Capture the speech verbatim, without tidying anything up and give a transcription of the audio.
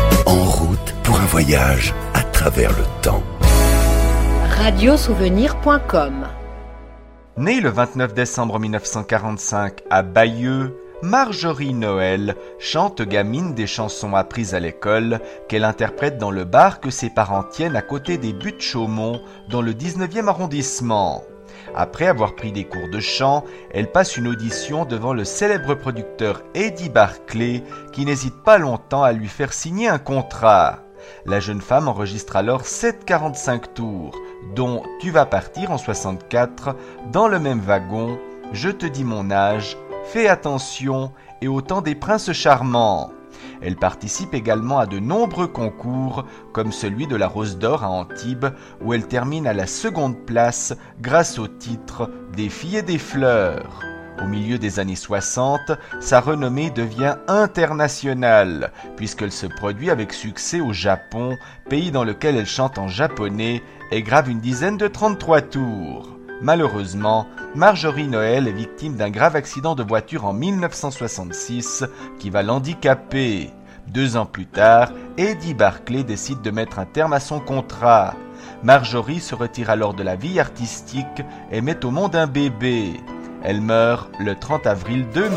En route pour un voyage à travers le temps. radio souvenir point com. Née le vingt-neuf décembre mille neuf cent quarante-cinq à Bayeux, Marjorie Noël chante gamine des chansons apprises à l'école qu'elle interprète dans le bar que ses parents tiennent à côté des Buttes-Chaumont dans le dix-neuvième arrondissement. Après avoir pris des cours de chant, elle passe une audition devant le célèbre producteur Eddie Barclay qui n'hésite pas longtemps à lui faire signer un contrat. La jeune femme enregistre alors sept quarante-cinq tours, dont Tu vas partir en soixante-quatre, Dans le même wagon, Je te dis mon âge, Fais attention et Au temps des princes charmants. Elle participe également à de nombreux concours, comme celui de la Rose d'Or à Antibes, où elle termine à la seconde place grâce au titre Des filles et des fleurs. Au milieu des années soixante, sa renommée devient internationale, puisqu'elle se produit avec succès au Japon, pays dans lequel elle chante en japonais et grave une dizaine de trente-trois tours. Malheureusement, Marjorie Noël est victime d'un grave accident de voiture en mille neuf cent soixante-six qui va l'handicaper. Deux ans plus tard, Eddie Barclay décide de mettre un terme à son contrat. Marjorie se retire alors de la vie artistique et met au monde un bébé. Elle meurt le trente avril deux mille.